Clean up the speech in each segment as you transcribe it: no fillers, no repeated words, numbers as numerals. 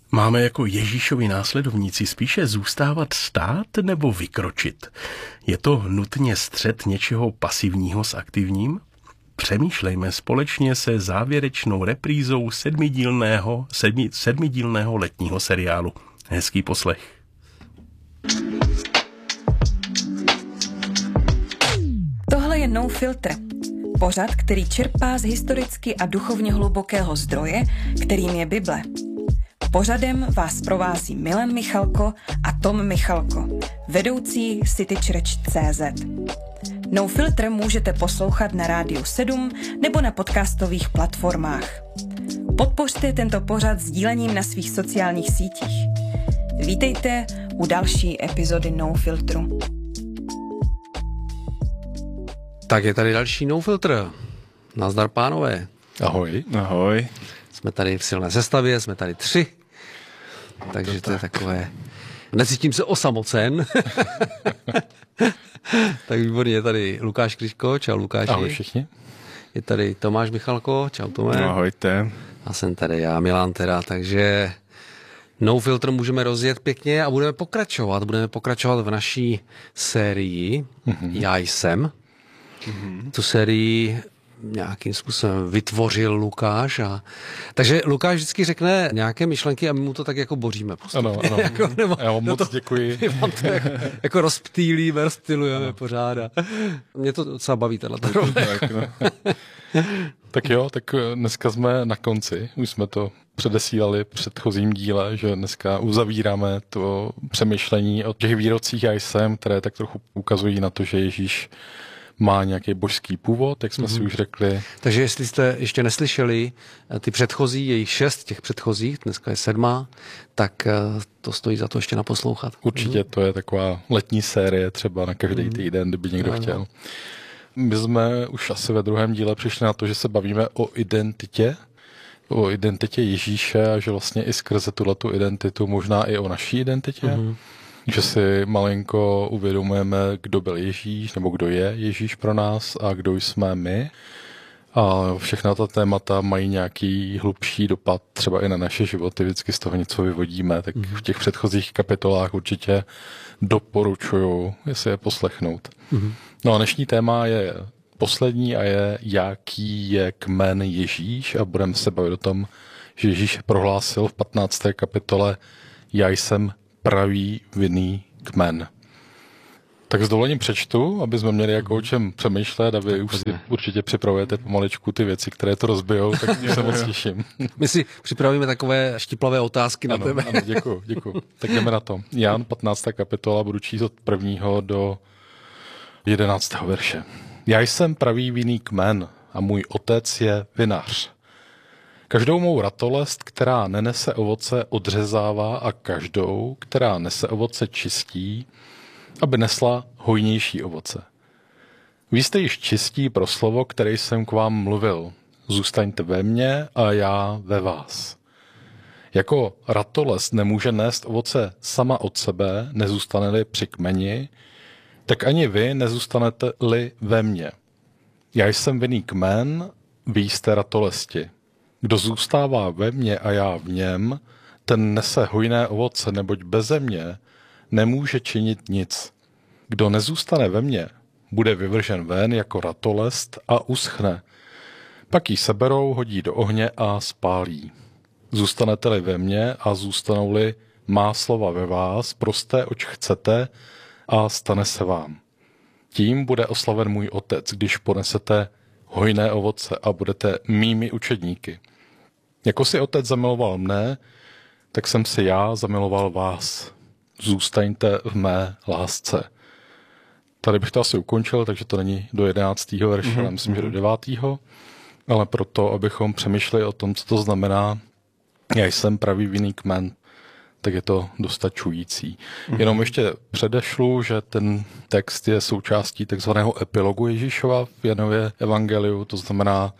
Máme jako Ježíšovi následovníci spíše zůstávat stát nebo vykročit? Je to nutně střet něčeho pasivního s aktivním? Přemýšlejme společně se závěrečnou reprízou sedmidílného letního seriálu. Hezký poslech. Tohle je No Filter. Pořad, který čerpá z historicky a duchovně hlubokého zdroje, kterým je Bible. Pořadem vás provází Milan Michalko a Tom Michalko, vedoucí citychurch.cz. No Filter můžete poslouchat na Rádiu 7 nebo na podcastových platformách. Podpořte tento pořad sdílením na svých sociálních sítích. Vítejte u další epizody No Filtru. Tak je tady další No Filter. Nazdar, pánové. Ahoj. Ahoj. Jsme tady v silné sestavě, jsme tady 3. Takže to je takové... Necítím se osamocen. Tak výborně, je tady Lukáš Kryško, čau Lukáši. Ahoj všichni. Je tady Tomáš Michalko, čau Tome. Ahojte. A jsem tady já, Milan teda, takže No Filter můžeme rozjet pěkně a budeme pokračovat v naší sérii Já jsem. Tu sérii nějakým způsobem vytvořil Lukáš. Takže Lukáš vždycky řekne nějaké myšlenky a my mu to tak jako boříme. Ano. Já vám moc děkuji. Vám to jako rozptýlujeme pořád. Mě to docela baví tenhle. Tak jo, tak dneska jsme na konci. Už jsme to předesílali v předchozím díle, že dneska uzavíráme to přemýšlení o těch výrocích Já jsem, které tak trochu ukazují na to, že Ježíš má nějaký božský původ, jak jsme si už řekli. Takže jestli jste ještě neslyšeli ty předchozí, je jich 6 těch předchozích, dneska je 7, tak to stojí za to ještě naposlouchat. Určitě to je taková letní série třeba na každý týden, kdyby někdo chtěl. My jsme už asi ve druhém díle přišli na to, že se bavíme o identitě Ježíše a že vlastně i skrze tuhletu identitu, možná i o naší identitě. Že si malinko uvědomujeme, kdo byl Ježíš, nebo kdo je Ježíš pro nás a kdo jsme my. A všechna ta témata mají nějaký hlubší dopad třeba i na naše životy, vždycky z toho něco vyvodíme, tak v těch předchozích kapitolách určitě doporučuju, jestli je poslechnout. No a dnešní téma je poslední a je, jaký je kmen Ježíš a budeme se bavit o tom, že Ježíš prohlásil v 15. kapitole Já jsem pravý vinný kmen. Tak s dovolením přečtu, aby jsme měli jako o čem přemýšlet a vy už si určitě připravujete pomaličku ty věci, které to rozbijou, tak se moc těším. My si připravíme takové štiplavé otázky na tebe. Ano, děkuju. Tak jdeme na to. Jan 15. kapitola, budu číst od 1. do 11. verše. Já jsem pravý vinný kmen a můj otec je vinař. Každou mou ratolest, která nenese ovoce, odřezává a každou, která nese ovoce, čistí, aby nesla hojnější ovoce. Vy jste již čistí pro slovo, které jsem k vám mluvil. Zůstaňte ve mně a já ve vás. Jako ratolest nemůže nést ovoce sama od sebe, nezůstane-li při kmeni, tak ani vy nezůstanete-li ve mně. Já jsem vinný kmen, vy jste ratolesti. Kdo zůstává ve mně a já v něm, ten nese hojné ovoce, neboť beze mě nemůže činit nic. Kdo nezůstane ve mně, bude vyvržen ven jako ratolest a uschne. Pak ji seberou, hodí do ohně a spálí. Zůstanete-li ve mně a zůstanou-li má slova ve vás, proste, oč chcete a stane se vám. Tím bude oslaven můj otec, když ponesete hojné ovoce a budete mými učedníky. Jako si otec zamiloval mne, tak jsem si já zamiloval vás. Zůstaňte v mé lásce. Tady bych to asi ukončil, takže to není do 11. verše, ale myslím, že do 9. Ale proto, abychom přemýšleli o tom, co to znamená, já jsem pravý vinný kmen, tak je to dostačující. Jenom ještě předešlu, že ten text je součástí takzvaného epilogu Ježíšova v Janově evangeliu, to znamená,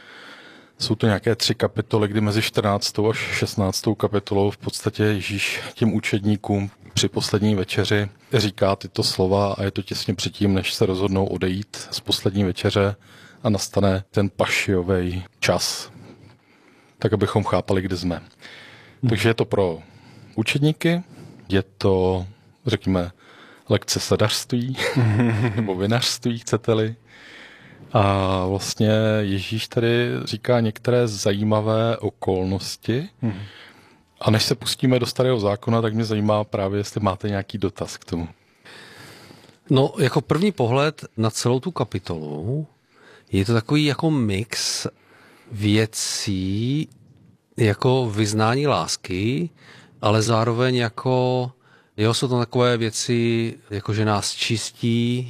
jsou to nějaké 3 kapitoly, kdy mezi 14. až 16. kapitolou v podstatě Ježíš těm učedníkům při poslední večeři říká tyto slova a je to těsně předtím, než se rozhodnou odejít z poslední večeře a nastane ten pašiovej čas. Tak abychom chápali, kde jsme. Takže je to pro učedníky, je to, řekněme, lekce sadařství nebo vinařství, chcete-li. A vlastně Ježíš tady říká některé zajímavé okolnosti. A než se pustíme do Starého zákona, tak mě zajímá právě, jestli máte nějaký dotaz k tomu. No, jako první pohled na celou tu kapitolu je to takový jako mix věcí, jako vyznání lásky, ale zároveň jako, jsou to takové věci, jako že nás čistí,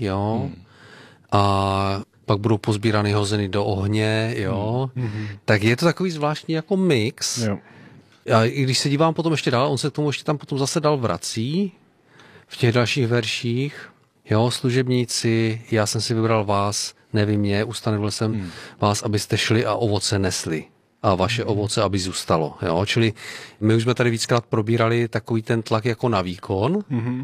a pak budou pozbírány, hozeny do ohně, tak je to takový zvláštní jako mix. Jo. A i když se dívám potom ještě dál, on se k tomu ještě tam potom zase dál vrací v těch dalších verších. Služebníci, já jsem si vybral vás, nevím mě, ustanovil jsem vás, abyste šli a ovoce nesli. A vaše ovoce, aby zůstalo. Čili my už jsme tady víckrát probírali takový ten tlak jako na výkon.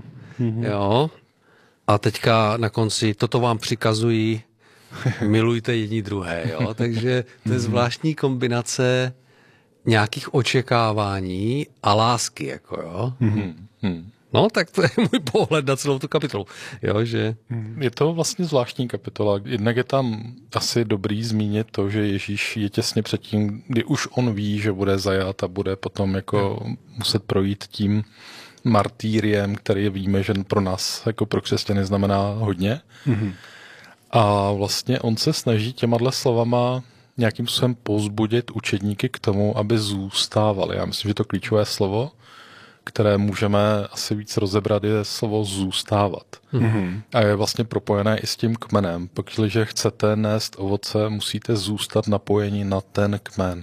A teďka na konci, toto vám přikazují, milujte jedni druhé. Takže to je zvláštní kombinace nějakých očekávání a lásky. No, tak to je můj pohled na celou tu kapitolu. Že... Je to vlastně zvláštní kapitola. Jednak je tam asi dobrý zmínit to, že Ježíš je těsně předtím, kdy už on ví, že bude zajat a bude potom jako muset projít tím martýriem, který víme, že pro nás, jako pro křesťany, znamená hodně. A vlastně on se snaží těma slovama nějakým způsobem povzbudit učedníky k tomu, aby zůstávali. Já myslím, že to klíčové slovo, které můžeme asi víc rozebrat, je slovo zůstávat. A je vlastně propojené i s tím kmenem. Pokud chcete nést ovoce, musíte zůstat napojeni na ten kmen.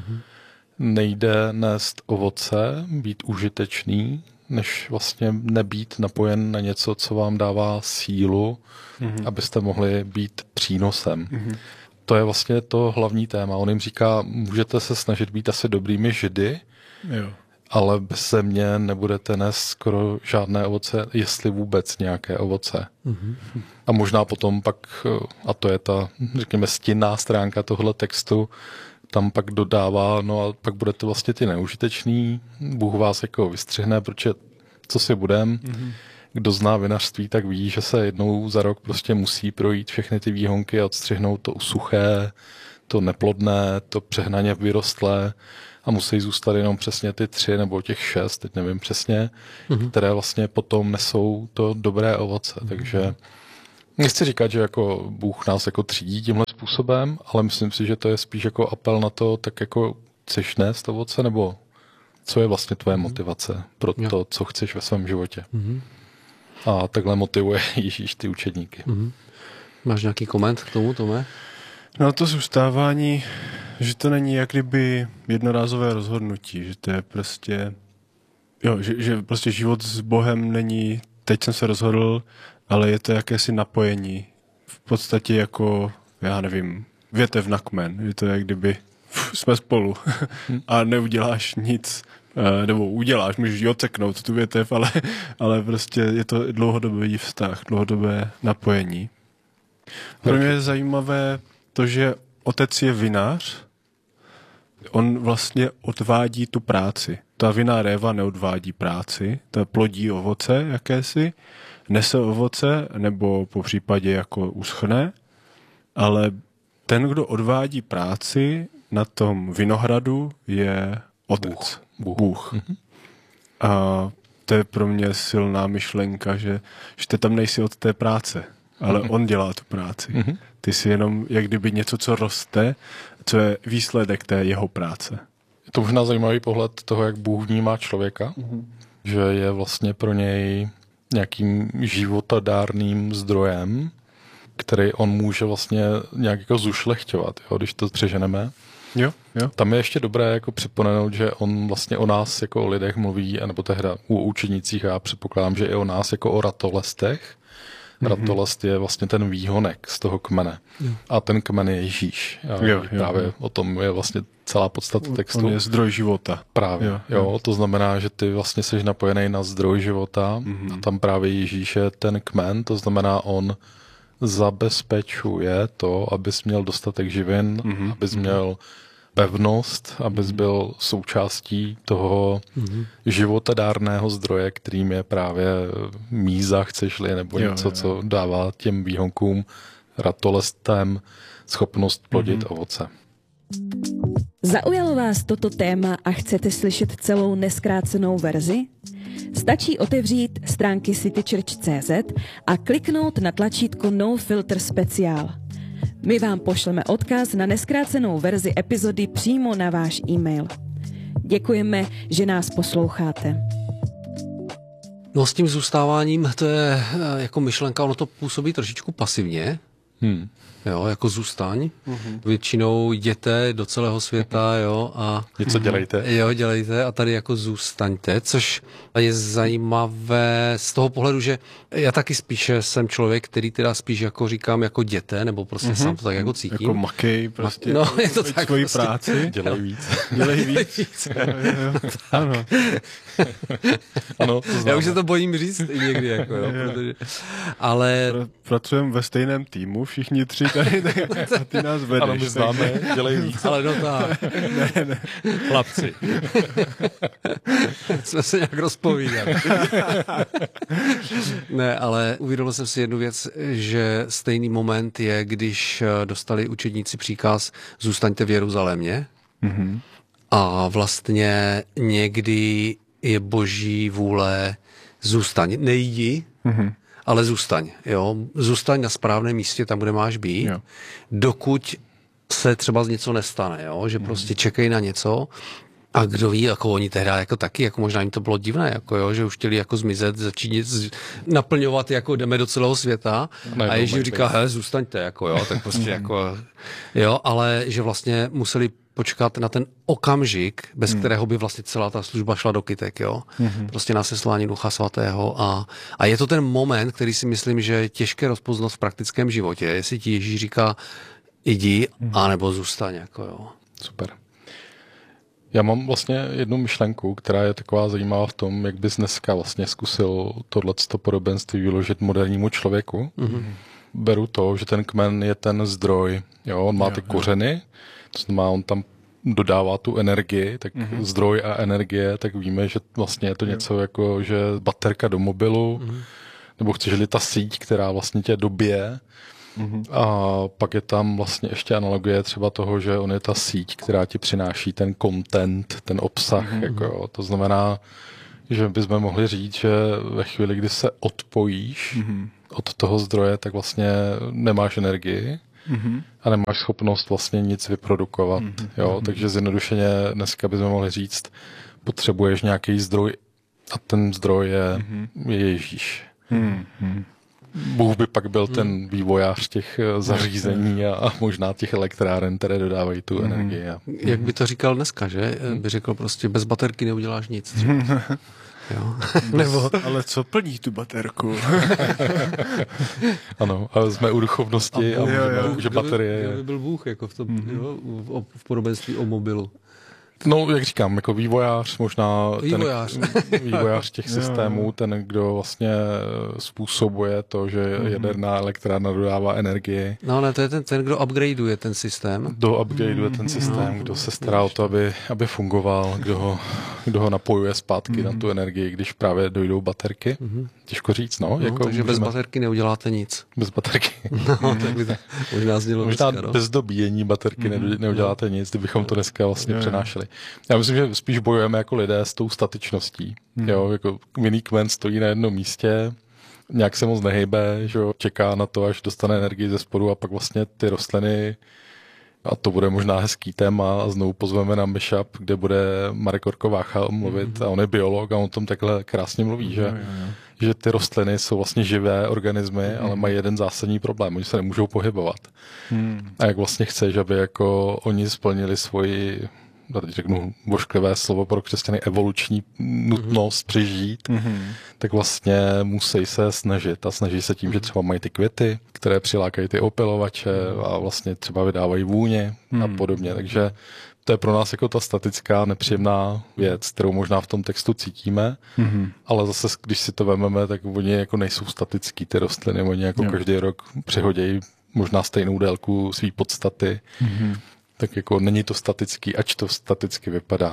Nejde nést ovoce, být užitečný, než vlastně nebýt napojen na něco, co vám dává sílu, abyste mohli být přínosem. To je vlastně to hlavní téma. On jim říká, můžete se snažit být asi dobrými židy, ale bez mě nebudete nést skoro žádné ovoce, jestli vůbec nějaké ovoce. A možná potom pak, a to je ta, řekněme, stinná stránka tohle textu, tam pak dodává, no a pak budete vlastně ty neužitečný, Bůh vás jako vystřihne, protože co si budem, kdo zná vinařství, tak ví, že se jednou za rok prostě musí projít všechny ty výhonky a odstřihnout to suché, to neplodné, to přehnaně vyrostlé a musí zůstat jenom přesně ty 3 nebo těch 6, teď nevím přesně, které vlastně potom nesou to dobré ovoce. Takže nechci říkat, že jako Bůh nás jako třídí tímhle způsobem, ale myslím si, že to je spíš jako apel na to, tak jako chceš nést ovoce, nebo co je vlastně tvoje motivace pro to, co chceš ve svém životě. A takhle motivuje Ježíš ty učedníky. Máš nějaký koment k tomu, Tome? No to zůstávání, že to není jak kdyby jednorázové rozhodnutí, že to je prostě, že prostě život s Bohem není, teď jsem se rozhodl, ale je to jakési napojení. V podstatě jako, já nevím, větev na kmen, že to je jak kdyby jsme spolu a neuděláš nic, nebo uděláš, můžeš ji odseknout tu větev, ale prostě je to dlouhodobý vztah, dlouhodobé napojení. Pro mě je zajímavé to, že otec je vinař, on vlastně odvádí tu práci. Ta vinná réva neodvádí práci, ta plodí ovoce jakési, nese ovoce, nebo po případě jako uschne, ale ten, kdo odvádí práci na tom vinohradu, je otec. Bůh. A to je pro mě silná myšlenka, že ty tam nejsi od té práce, ale on dělá tu práci. Ty jsi jenom jak kdyby něco, co roste, co je výsledek té jeho práce. Je to možná zajímavý pohled toho, jak Bůh vnímá člověka, že je vlastně pro něj nějakým životadárným zdrojem, který on může vlastně nějak jako zušlechťovat, když to přeženeme. Jo. Tam je ještě dobré jako připomenout, že on vlastně o nás jako o lidech mluví, nebo tehda o učenicích, a já předpokládám, že i o nás jako o ratolestech. Ratolest je vlastně ten výhonek z toho kmene. A ten kmen je Ježíš. Právě o tom je vlastně celá podstata textu. On je zdroj života. Právě. To znamená, že ty vlastně jsi napojený na zdroj života a tam právě Ježíš je ten kmen, to znamená on zabezpečuje to, abys měl dostatek živin, abys měl pevnost, abys byl součástí toho životadárného zdroje, kterým je právě míza, chceš-li, nebo něco, co dává těm výhonkům, ratolestem, schopnost plodit ovoce. Zaujalo vás toto téma a chcete slyšet celou nezkrácenou verzi? Stačí otevřít stránky citychurch.cz a kliknout na tlačítko No Filter Speciál. My vám pošleme odkaz na nezkrácenou verzi epizody přímo na váš e-mail. Děkujeme, že nás posloucháte. No s tím zůstáváním, to je jako myšlenka, ono to působí trošičku pasivně. Jo, jako zůstaň. Většinou jděte do celého světa, jo, a něco dělejte. Jo, dělejte a tady jako zůstaňte, což je zajímavé z toho pohledu, že já taky spíše jsem člověk, který teda spíš jako říkám jako děte, nebo prostě sám to tak jako cítím. Jako makej prostě. No, je to tak svoji prostě. práci. Dělej víc. Dělej víc. Ano. Ano, to Já už se to bojím říct i někdy, jako, jo, protože, ale... Pracujeme ve stejném týmu, všichni tři tady, a ty nás vedeš. Ano, my známe, dělej víc. Ale no tak. Ne. Chlapci. Jsme se nějak rozpovídali. Ne, ale uvědomil jsem si jednu věc, že stejný moment je, když dostali učedníci příkaz zůstaňte v Jeruzalémě. A vlastně někdy je boží vůle zůstaň. Nejdi, ale zůstaň. Jo? Zůstaň na správném místě, tam, kde máš být, dokud se třeba něco nestane. Jo? Že prostě čekej na něco. A kdo ví, jako oni tehdy jako taky, jako možná jim to bylo divné, jako jo, že už chtěli jako zmizet, začít naplňovat, jako jdeme do celého světa. A Ježíš říká, hele, zůstaňte, jako jo, tak prostě jako, jo, ale že vlastně museli počkat na ten okamžik, bez kterého by vlastně celá ta služba šla do kytek, jo. Prostě na seslání Ducha Svatého a je to ten moment, který si myslím, že je těžké rozpoznat v praktickém životě, jestli ti Ježíš říká, jdi, anebo zůstaň, jako jo. Super. Já mám vlastně jednu myšlenku, která je taková zajímavá v tom, jak bys dneska vlastně zkusil tohleto podobenství vyložit modernímu člověku. Beru to, že ten kmen je ten zdroj, jo, on má ty kořeny, to znamená, on tam dodává tu energii, tak zdroj a energie, tak víme, že vlastně je to něco jako, že baterka do mobilu, nebo chceš-li ta síť, která vlastně tě dobije. A pak je tam vlastně ještě analogie třeba toho, že on je ta síť, která ti přináší ten content, ten obsah. Jako jo. To znamená, že bychom mohli říct, že ve chvíli, kdy se odpojíš od toho zdroje, tak vlastně nemáš energii a nemáš schopnost vlastně nic vyprodukovat. Jo. Takže zjednodušeně dneska bychom mohli říct, potřebuješ nějaký zdroj a ten zdroj je Ježíš. Bůh by pak byl ten vývojář těch zařízení a možná těch elektráren, které dodávají tu energii. Jak by to říkal dneska, že? By řekl prostě, bez baterky neuděláš nic. Jo. Nebo... Ale co plní tu baterku? Ano, ale jsme u duchovnosti a můžeme, že baterie... Kdo by byl Bůh jako v tom, jo, v podobenství o mobilu? No, jak říkám, jako vývojář, možná vývojář. Ten vývojář těch systémů, ten, kdo vlastně způsobuje to, že jaderná elektrárna dodává energii. No, ne, to je ten, kdo upgradeuje ten systém. Kdo upgradeuje ten systém, kdo se stará o to, aby fungoval, kdo ho napojuje zpátky na tu energii, když právě dojdou baterky. Těžko říct, no. Jako takže bez baterky neuděláte nic. Bez baterky. No, tak by to možná znělo možná dneska, no. Bez dobíjení baterky neuděláte nic, kdybychom to dneska vlastně přenášeli. Já myslím, že spíš bojujeme jako lidé s tou statičností. Jo, jako vinný kmen stojí na jednom místě, nějak se moc nehejbe, že jo, čeká na to, až dostane energii ze spodu a pak vlastně ty rostliny, a to bude možná hezký téma a znovu pozveme na Mashup, kde bude Marek Orkovácha mluvit a on je biolog a on o tom takhle krásně mluví, že ty rostliny jsou vlastně živé organismy, ale mají jeden zásadní problém, oni se nemůžou pohybovat. A jak vlastně chceš, aby jako oni splnili svoji, teď řeknu vošklivé slovo pro křesťany, evoluční nutnost přežít, tak vlastně musí se snažit a snaží se tím, že třeba mají ty květy, které přilákají ty opilovače a vlastně třeba vydávají vůně a podobně, takže to je pro nás jako ta statická, nepříjemná věc, kterou možná v tom textu cítíme, ale zase, když si to vememe, tak oni jako nejsou statický, ty rostliny, oni jako každý rok přehodějí možná stejnou délku svý podstaty. Tak jako není to statický, ač to staticky vypadá.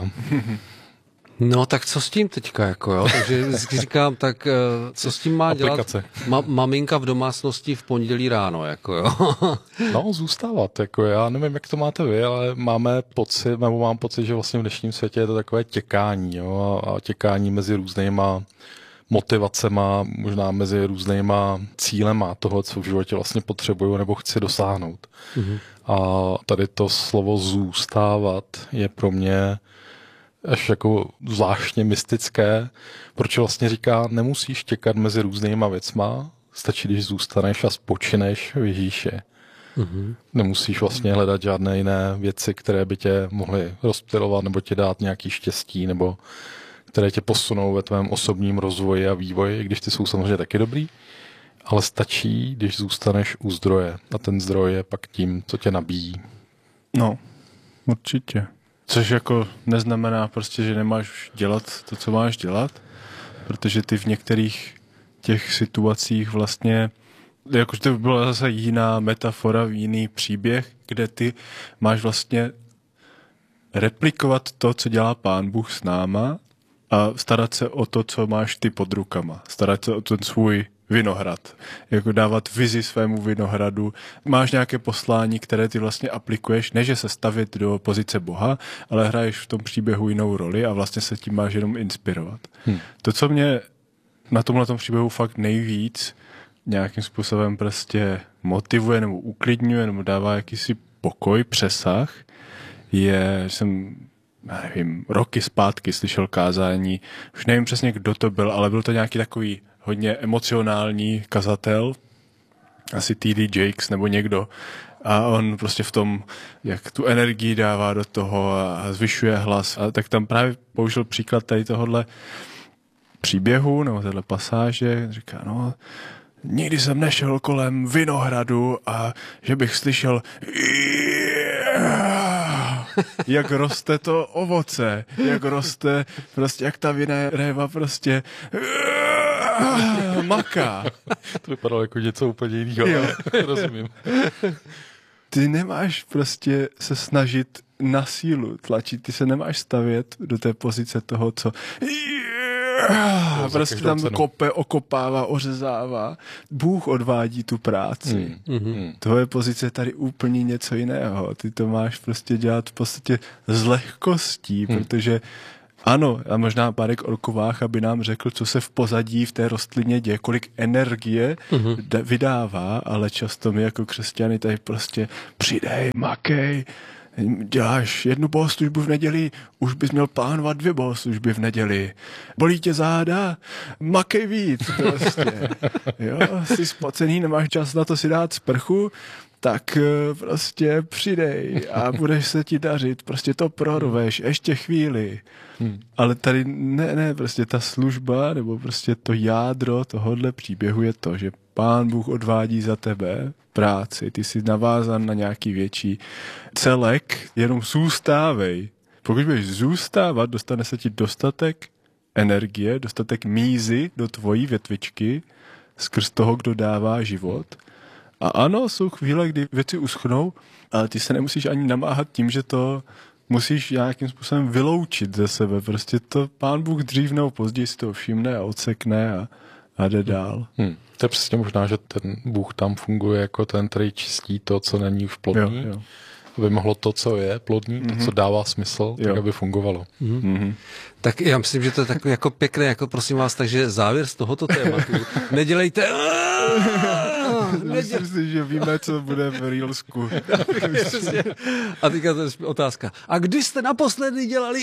No tak co s tím teďka, jako jo? Takže vždycky říkám, tak co s tím má Aplikace. dělat maminka v domácnosti v pondělí ráno, jako jo? No, zůstávat, jako já nevím, jak to máte vy, ale mám pocit, že vlastně v dnešním světě je to takové těkání, jo? A těkání mezi různýma motivacema, možná mezi různýma cílema toho, co v životě vlastně potřebuju nebo chci dosáhnout. Mm-hmm. A tady to slovo zůstávat je pro mě až jako zvláštně mystické, proč vlastně říká, nemusíš těkat mezi různýma věcma, stačí, když zůstaneš a spočineš v Ježíši. Mm-hmm. Nemusíš vlastně hledat žádné jiné věci, které by tě mohly rozptylovat nebo tě dát nějaký štěstí, nebo které tě posunou ve tvém osobním rozvoji a vývoji, když ty jsou samozřejmě taky dobrý, ale stačí, když zůstaneš u zdroje. A ten zdroj je pak tím, co tě nabíjí. No, určitě. Což jako neznamená prostě, že nemáš dělat to, co máš dělat, protože ty v některých těch situacích vlastně, jakože to by byla zase jiná metafora, jiný příběh, kde ty máš vlastně replikovat to, co dělá Pán Bůh s náma a starat se o to, co máš ty pod rukama. Starat se o ten svůj vinohrad. Jako dávat vizi svému vinohradu. Máš nějaké poslání, které ty vlastně aplikuješ, ne že se stavit do pozice Boha, ale hraješ v tom příběhu jinou roli a vlastně se tím máš jenom inspirovat. To, co mě na tomhletom příběhu fakt nejvíc nějakým způsobem prostě motivuje nebo uklidňuje nebo dává jakýsi pokoj, přesah, je, že jsem nevím, roky zpátky slyšel kázání, už nevím přesně, kdo to byl, ale byl to nějaký takový hodně emocionální kazatel, asi T.D. Jakes nebo někdo. A on prostě v tom, jak tu energii dává do toho a zvyšuje hlas. A tak tam právě použil příklad tady tohohle příběhu, nebo téhle pasáže. Říká, no, nikdy jsem nešel kolem vinohradu a že bych slyšel jak roste to ovoce, jak roste prostě, jak ta réva prostě maká. To vypadalo jako něco úplně jiného, rozumím. Ty nemáš prostě se snažit na sílu tlačit, ty se nemáš stavět do té pozice toho, co prostě tam kope, okopává, ořezává. Bůh odvádí tu práci. Tvoje pozice je tady úplně něco jiného. Ty to máš prostě dělat v podstatě s lehkostí, protože ano, a možná Marek Orkovácha by nám řekl, co se v pozadí v té rostlině děje, kolik energie vydává, ale často my jako křesťany tady prostě přidej, makej, děláš jednu bohoslužbu v neděli, už bys měl plánovat 2 bohoslužby v neděli. Bolí tě záda? Makej víc prostě. Jo, jsi spocený, nemáš čas na to si dát sprchu, tak prostě přidej a budeš se ti dařit, prostě to prorveš, ještě chvíli. Ale tady ne, prostě ta služba, nebo prostě to jádro tohohle příběhu je to, že Pán Bůh odvádí za tebe práci, ty jsi navázan na nějaký větší celek, jenom zůstávej. Pokud budeš zůstávat, dostane se ti dostatek energie, dostatek mízy do tvojí větvičky skrz toho, kdo dává život. A ano, jsou chvíle, kdy věci uschnou, ale ty se nemusíš ani namáhat tím, že to musíš nějakým způsobem vyloučit ze sebe. Prostě to Pán Bůh dřív nebo později si to všimne a odsekne a jde dál. To je přesně možná, že ten Bůh tam funguje jako ten, který čistí to, co není už plodný. Jo. Aby mohlo to, co je plodný, to, co dává smysl, tak aby fungovalo. Tak já myslím, že to je takový jako pěkné, jako prosím vás, takže závěr z tohoto tématu. Nedělejte... Myslím si, že víme, co bude v Reelsku. A teďka to je otázka. A kdy jste naposledy dělali...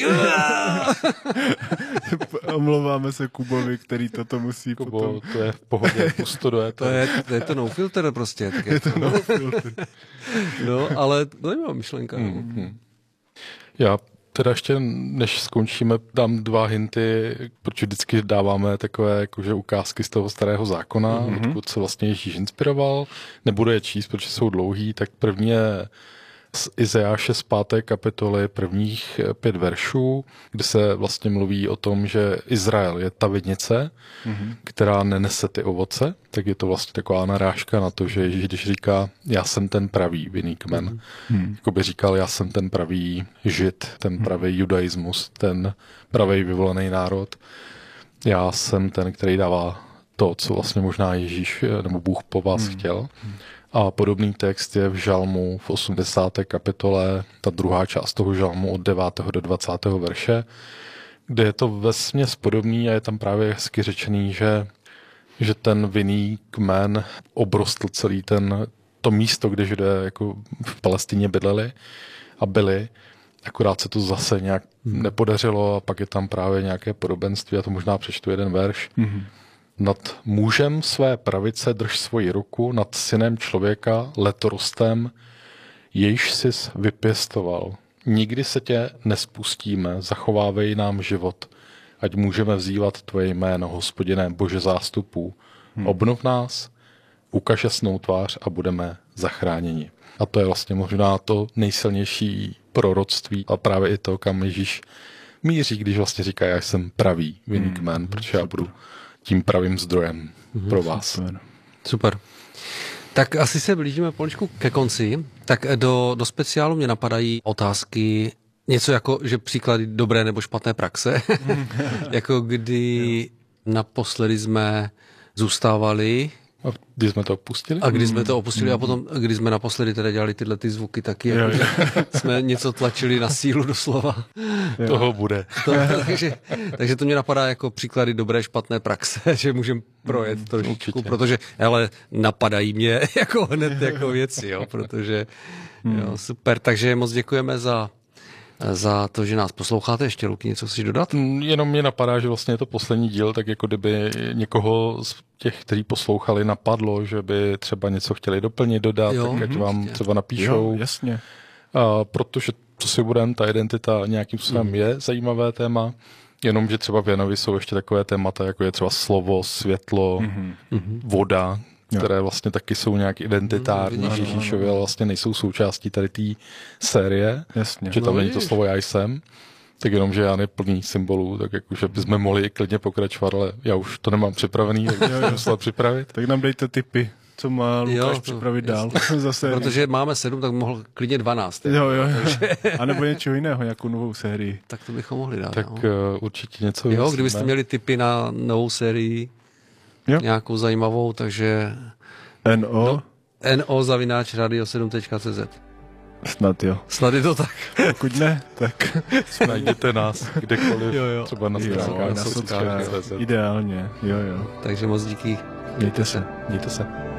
Omlouváme se Kubovi, který toto musí Kubo, potom... to je v pohodě, pustoduje to. To je to no filter prostě. Tak je to no filter. No, ale zajímavá myšlenka. Já teda ještě, než skončíme, dám 2 hinty, protože vždycky dáváme takové jakože ukázky z toho starého zákona, odkud se vlastně Ježíš inspiroval. Nebudu je číst, protože jsou dlouhý, tak první je z Izajáše z 5. kapitoly prvních 5 veršů, kde se vlastně mluví o tom, že Izrael je ta vinice, která nenese ty ovoce, tak je to vlastně taková narážka na to, že Ježíš, když říká, já jsem ten pravý vinný kmen, jako by říkal, já jsem ten pravý žid, ten pravý judaismus, ten pravý vyvolený národ, já jsem ten, který dává to, co vlastně možná Ježíš nebo Bůh po vás chtěl. A podobný text je v žalmu v 80. kapitole, ta druhá část toho žalmu od 9. do 20. verše, kde je to vesměs podobný a je tam právě hezky řečený, že ten vinný kmen obrostl celý to místo, kde Židé jako v Palestině bydleli a byli, akorát se to zase nějak nepodařilo a pak je tam právě nějaké podobenství, a to možná přečtu jeden verš. Nad mužem své pravice drž svoji ruku, nad synem člověka letorostem, jejž sis vypěstoval. Nikdy se tě nespustíme, zachovávej nám život, ať můžeme vzývat tvoje jméno, Hospodine, Bože zástupů. Obnov nás, ukaž jasnou tvář a budeme zachráněni. A to je vlastně možná to nejsilnější proroctví a právě i to, kam Ježíš míří, když vlastně říká, já jsem pravý vinný kmen, protože já budu tím pravým zdrojem pro vás. Super. Tak asi se blížíme poličku ke konci. Tak do speciálu mě napadají otázky, něco jako, že příklady dobré nebo špatné praxe. Jako kdy naposledy jsme zůstávali. A kdy jsme to opustili? A když jsme to opustili a potom, když jsme naposledy teda dělali tyhle ty zvuky, taky jako, jsme něco tlačili na sílu doslova. Toho bude. Takže to mě napadá jako příklady dobré, špatné praxe, že můžeme projet trošičku, protože ale napadají mě jako hned jako věci, jo, protože jo, super, takže moc děkujeme za to, že nás posloucháte. Ještě, Luky, něco chceš dodat? Jenom mě napadá, že vlastně je to poslední díl, tak jako kdyby někoho z těch, kteří poslouchali, napadlo, že by třeba něco chtěli doplnit, dodat, tak ať vám třeba napíšou. Jo, jasně. Protože co si budeme, ta identita nějakým způsobem je zajímavé téma, jenomže třeba v Janovi jsou ještě takové témata, jako je třeba slovo, světlo, voda, které vlastně taky jsou nějak identitární Ježíšovi, ale vlastně nejsou součástí tady té série. Jasně. Že tam není to slovo já jsem, tak jenom, že Jan je plný symbolů, tak jakože bychom mohli klidně pokračovat, ale já už to nemám připravený, tak bych musel připravit. Tak nám dejte tipy, co má Lukáš připravit dál. Zase. Protože máme 7, tak mohl klidně 12. Jo. A nebo něčeho jiného, nějakou novou sérii. Tak to bychom mohli dát. Tak určitě něco. Jo, kdybyste měli tipy na novou sérii, nějakou zajímavou, takže no@radio7.cz. Snad jo. Snad je to tak. Pokud ne, tak najděte nás kdekoliv, třeba na stránkách. Ideálně, jo. Takže moc díky. Mějte se. Mějte se.